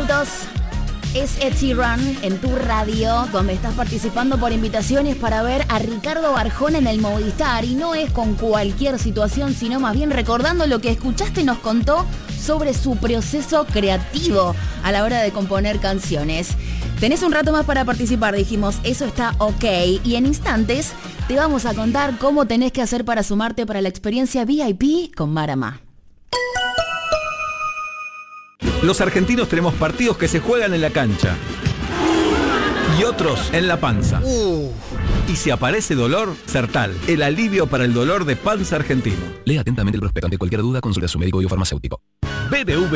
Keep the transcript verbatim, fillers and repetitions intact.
minutos. Es Ed Sheeran en tu radio, donde estás participando por invitaciones para ver a Ricardo Arjona en el Movistar. Y no es con cualquier situación, sino más bien recordando lo que escuchaste y nos contó sobre su proceso creativo a la hora de componer canciones. Tenés un rato más para participar, dijimos, eso está ok. Y en instantes te vamos a contar cómo tenés que hacer para sumarte para la experiencia V I P con Marama. Los argentinos tenemos partidos que se juegan en la cancha y otros en la panza. Uh. Y si aparece dolor, Sertal, el alivio para el dolor de panza argentino. Lea atentamente el prospecto. Ante cualquier duda, consulte a su médico biofarmacéutico. B B V